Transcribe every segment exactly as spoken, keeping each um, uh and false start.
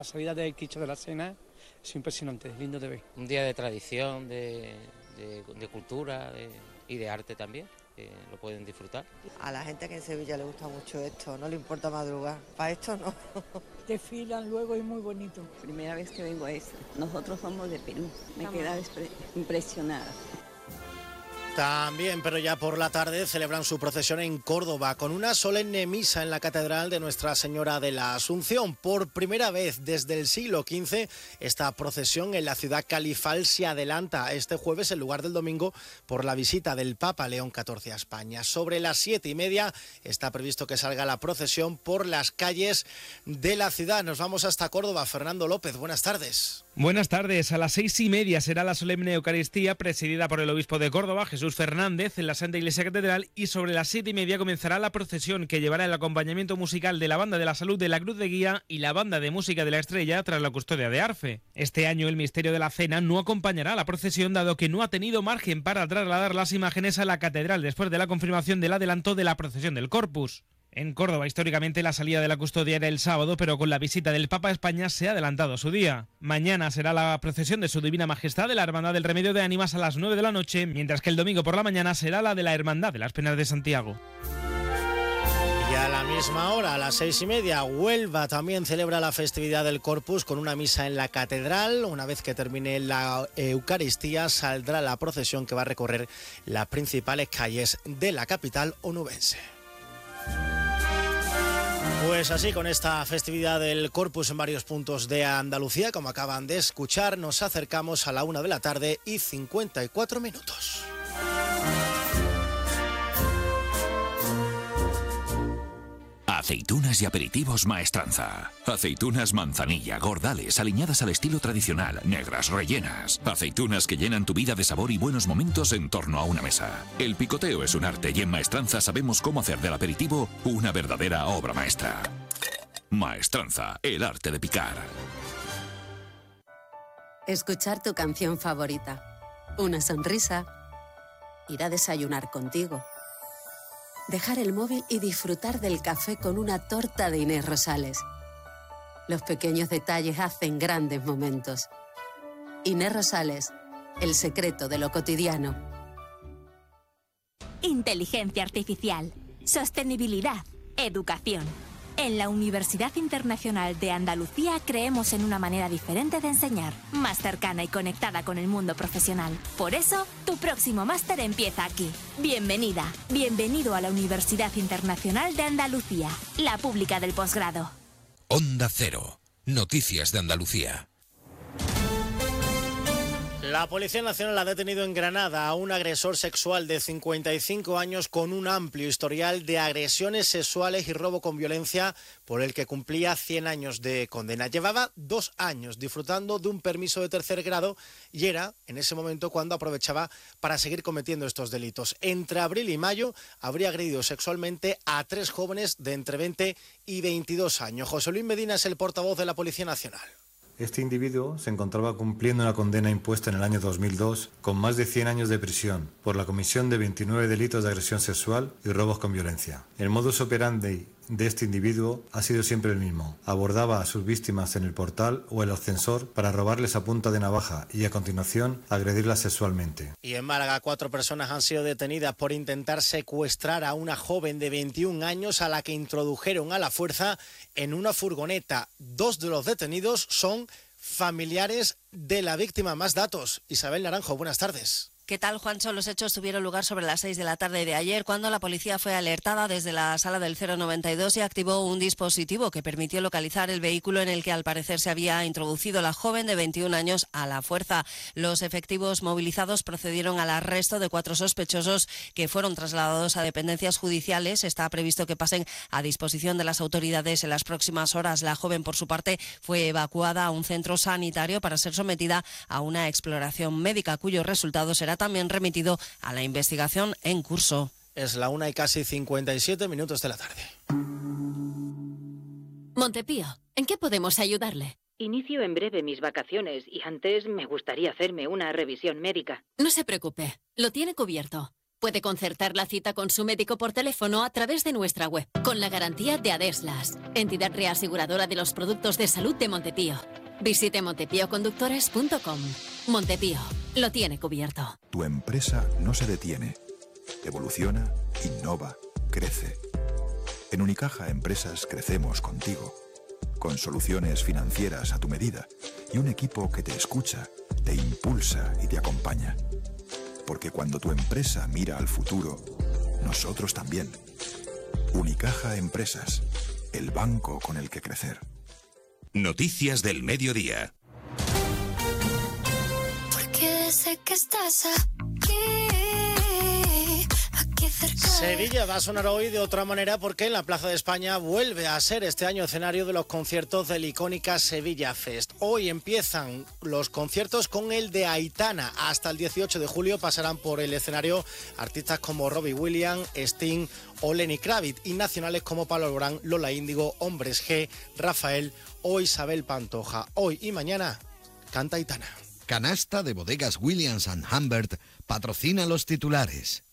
La salida del Cristo de la Cena es impresionante, es lindo de ver. Un día de tradición, de, de, de cultura de, y de arte también, que lo pueden disfrutar. A la gente que en Sevilla le gusta mucho esto, no le importa madrugar, para esto no. Desfilan luego y muy bonito. Primera vez que vengo a esto. Nosotros somos de Perú, me he quedado impresionada. También, pero ya por la tarde, celebran su procesión en Córdoba con una solemne misa en la Catedral de Nuestra Señora de la Asunción. Por primera vez desde el siglo quince, esta procesión en la ciudad califal se adelanta este jueves en lugar del domingo por la visita del Papa León catorce a España. Sobre las siete y media está previsto que salga la procesión por las calles de la ciudad. Nos vamos hasta Córdoba. Fernando López, buenas tardes. Buenas tardes. A las seis y media será la solemne Eucaristía presidida por el obispo de Córdoba, Jesús Fernández, en la Santa Iglesia Catedral, y sobre las siete y media comenzará la procesión que llevará el acompañamiento musical de la Banda de la Salud de la Cruz de Guía y la Banda de Música de la Estrella tras la custodia de Arfe. Este año el misterio de la Cena no acompañará a la procesión dado que no ha tenido margen para trasladar las imágenes a la Catedral después de la confirmación del adelanto de la procesión del Corpus. En Córdoba, históricamente, la salida de la custodia era el sábado, pero con la visita del Papa a España se ha adelantado su día. Mañana será la procesión de su Divina Majestad de la Hermandad del Remedio de Ánimas a las nueve de la noche, mientras que el domingo por la mañana será la de la Hermandad de las Penas de Santiago. Y a la misma hora, a las seis y media, Huelva también celebra la festividad del Corpus con una misa en la Catedral. Una vez que termine la Eucaristía, saldrá la procesión que va a recorrer las principales calles de la capital onubense. Pues así, con esta festividad del Corpus en varios puntos de Andalucía, como acaban de escuchar, nos acercamos a la una de la tarde y cincuenta y cuatro minutos. Aceitunas y aperitivos Maestranza. Aceitunas manzanilla, gordales, aliñadas al estilo tradicional, negras, rellenas. Aceitunas que llenan tu vida de sabor y buenos momentos en torno a una mesa. El picoteo es un arte y en Maestranza sabemos cómo hacer del aperitivo una verdadera obra maestra. Maestranza, el arte de picar. Escuchar tu canción favorita. Una sonrisa. Ir a desayunar contigo. Dejar el móvil y disfrutar del café con una torta de Inés Rosales. Los pequeños detalles hacen grandes momentos. Inés Rosales, el secreto de lo cotidiano. Inteligencia artificial, sostenibilidad, educación. En la Universidad Internacional de Andalucía creemos en una manera diferente de enseñar, más cercana y conectada con el mundo profesional. Por eso, tu próximo máster empieza aquí. Bienvenida, bienvenido a la Universidad Internacional de Andalucía, la pública del posgrado. Onda Cero, noticias de Andalucía. La Policía Nacional ha detenido en Granada a un agresor sexual de cincuenta y cinco años con un amplio historial de agresiones sexuales y robo con violencia por el que cumplía cien años de condena. Llevaba dos años disfrutando de un permiso de tercer grado y era en ese momento cuando aprovechaba para seguir cometiendo estos delitos. Entre abril y mayo habría agredido sexualmente a tres jóvenes de entre veinte y veintidós años. José Luis Medina es el portavoz de la Policía Nacional. Este individuo se encontraba cumpliendo una condena impuesta en el año dos mil dos con más de cien años de prisión por la comisión de veintinueve delitos de agresión sexual y robos con violencia. El modus operandi de este individuo ha sido siempre el mismo. Abordaba a sus víctimas en el portal o el ascensor para robarles a punta de navaja y a continuación agredirlas sexualmente. Y en Málaga, cuatro personas han sido detenidas por intentar secuestrar a una joven de veintiún años a la que introdujeron a la fuerza en una furgoneta. Dos de los detenidos son familiares de la víctima. Más datos. Isabel Naranjo, buenas tardes. ¿Qué tal, Juancho? Los hechos tuvieron lugar sobre las seis de la tarde de ayer, cuando la policía fue alertada desde la sala del cero noventa y dos y activó un dispositivo que permitió localizar el vehículo en el que al parecer se había introducido la joven de veintiún años a la fuerza. Los efectivos movilizados procedieron al arresto de cuatro sospechosos que fueron trasladados a dependencias judiciales. Está previsto que pasen a disposición de las autoridades en las próximas horas. La joven, por su parte, fue evacuada a un centro sanitario para ser sometida a una exploración médica, cuyo resultado será también remitido a la investigación en curso. Es la una y casi cincuenta y siete minutos de la tarde. Montepío, ¿en qué podemos ayudarle? Inicio en breve mis vacaciones y antes me gustaría hacerme una revisión médica. No se preocupe, lo tiene cubierto. Puede concertar la cita con su médico por teléfono a través de nuestra web, con la garantía de Adeslas, entidad reaseguradora de los productos de salud de Montepío. Visite montepío conductores punto com. Montepío, lo tiene cubierto. Tu empresa no se detiene. Evoluciona, innova, crece. En Unicaja Empresas crecemos contigo, con soluciones financieras a tu medida y un equipo que te escucha, te impulsa y te acompaña. Porque cuando tu empresa mira al futuro, nosotros también. Unicaja Empresas, el banco con el que crecer. Noticias del mediodía. Porque sé que estás aquí, aquí cerca. Sevilla va a sonar hoy de otra manera porque en la Plaza de España vuelve a ser este año escenario de los conciertos de la icónica Sevilla Fest. Hoy empiezan los conciertos con el de Aitana. Hasta el dieciocho de julio pasarán por el escenario artistas como Robbie Williams, Sting o Lenny Kravitz, y nacionales como Pablo Alborán, Lola Índigo, Hombres G, Rafael o Isabel Pantoja. Hoy y mañana canta Aitana. Canasta de Bodegas Williams and Humbert patrocina los titulares.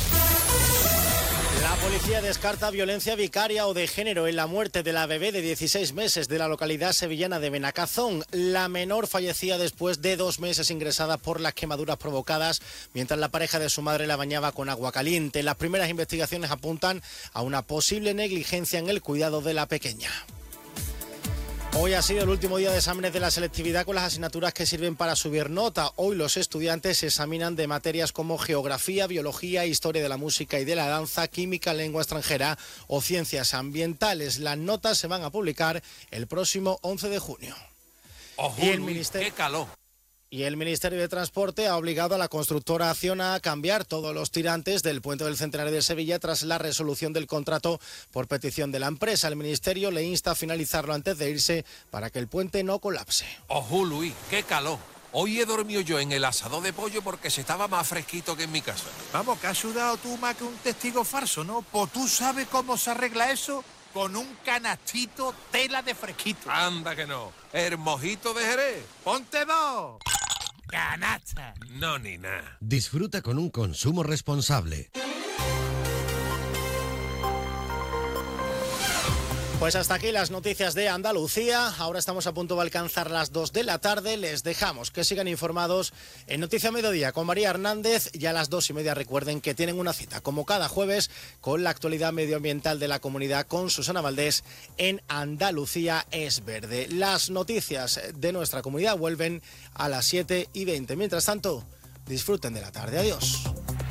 La policía descarta violencia vicaria o de género en la muerte de la bebé de dieciséis meses de la localidad sevillana de Benacazón. La menor fallecía después de dos meses ingresada por las quemaduras provocadas mientras la pareja de su madre la bañaba con agua caliente. Las primeras investigaciones apuntan a una posible negligencia en el cuidado de la pequeña. Hoy ha sido el último día de exámenes de la selectividad con las asignaturas que sirven para subir nota. Hoy los estudiantes se examinan de materias como geografía, biología, historia de la música y de la danza, química, lengua extranjera o ciencias ambientales. Las notas se van a publicar el próximo once de junio. Ojo, y el Luis, ministerio... qué calor. Y el Ministerio de Transporte ha obligado a la constructora Acciona a cambiar todos los tirantes del puente del Centenario de Sevilla tras la resolución del contrato por petición de la empresa. El Ministerio le insta a finalizarlo antes de irse para que el puente no colapse. Ojo, Luis, qué calor. Hoy he dormido yo en el asador de pollo porque se estaba más fresquito que en mi casa. Vamos, que has sudado tú más que un testigo falso, ¿no? Pues tú sabes cómo se arregla eso con un canastito tela de fresquito. Anda que no. El mojito de Jerez. ¡Ponte dos! ¡Canasta! No, ni nada. Disfruta con un consumo responsable. Pues hasta aquí las noticias de Andalucía. Ahora estamos a punto de alcanzar las dos de la tarde. Les dejamos que sigan informados en Noticia Mediodía con María Hernández. Y a las dos y media recuerden que tienen una cita, como cada jueves, con la actualidad medioambiental de la comunidad con Susana Valdés en Andalucía es Verde. Las noticias de nuestra comunidad vuelven a las siete y veinte. Mientras tanto, disfruten de la tarde. Adiós.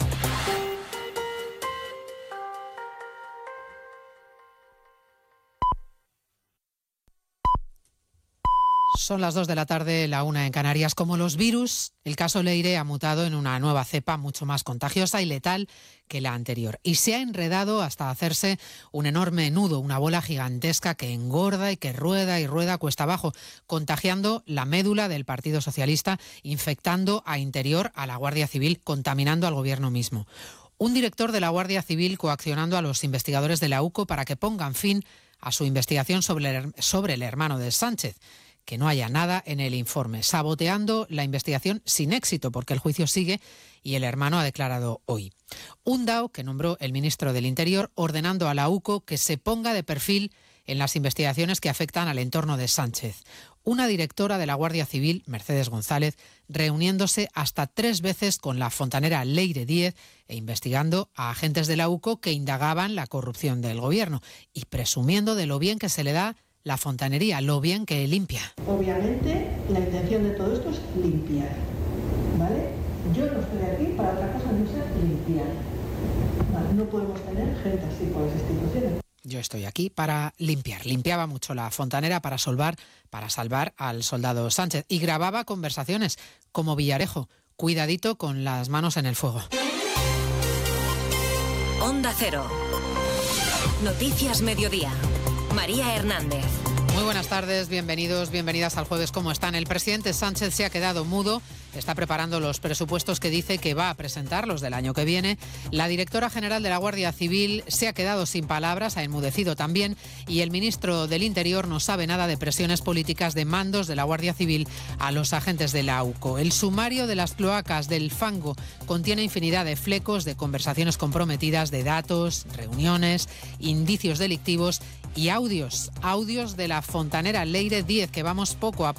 Son las dos de la tarde, la una en Canarias. Como los virus, el caso Leire ha mutado en una nueva cepa mucho más contagiosa y letal que la anterior. Y se ha enredado hasta hacerse un enorme nudo, una bola gigantesca que engorda y que rueda y rueda cuesta abajo, contagiando la médula del Partido Socialista, infectando a Interior, a la Guardia Civil, contaminando al gobierno mismo. Un director de la Guardia Civil coaccionando a los investigadores de la U C O para que pongan fin a su investigación sobre el, sobre el hermano de Sánchez. Que no haya nada en el informe, saboteando la investigación sin éxito, porque el juicio sigue y el hermano ha declarado hoy. Un D A O que nombró el ministro del Interior ordenando a la U C O que se ponga de perfil en las investigaciones que afectan al entorno de Sánchez. Una directora de la Guardia Civil, Mercedes González, reuniéndose hasta tres veces con la fontanera Leire Díez e investigando a agentes de la U C O que indagaban la corrupción del gobierno y presumiendo de lo bien que se le da la fontanería, lo bien que limpia. Obviamente, la intención de todo esto es limpiar, ¿vale? Yo no estoy aquí para otra cosa no sea limpiar. ¿Vale? No podemos tener gente así con las instituciones. Yo estoy aquí para limpiar. Limpiaba mucho la fontanera para salvar, para salvar al soldado Sánchez y grababa conversaciones como Villarejo. Cuidadito con las manos en el fuego. Onda Cero. Noticias Mediodía. María Hernández. Muy buenas tardes, bienvenidos, bienvenidas al Jueves. ¿Cómo están? El presidente Sánchez se ha quedado mudo, está preparando los presupuestos que dice que va a presentar, los del año que viene. La directora general de la Guardia Civil se ha quedado sin palabras, ha enmudecido también, y el ministro del Interior no sabe nada de presiones políticas de mandos de la Guardia Civil a los agentes de la AUCO. El sumario de las cloacas del Fango contiene infinidad de flecos, de conversaciones comprometidas, de datos, reuniones, indicios delictivos y audios, audios de la fontanera Leire Díez, que vamos poco a